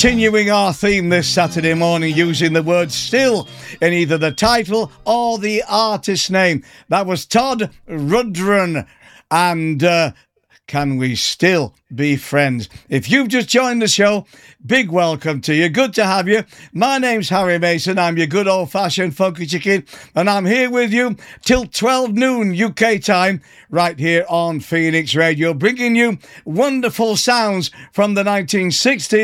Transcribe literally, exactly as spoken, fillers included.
Continuing our theme this Saturday morning using the word still in either the title or the artist name. That was Todd Rundgren and uh, Can We Still Be Friends? If you've just joined the show, big welcome to you. Good to have you. My name's Harry Mason. I'm your good old-fashioned funky chicken, and I'm here with you till twelve noon U K time, right here on Phoenix Radio, bringing you wonderful sounds from the nineteen sixties.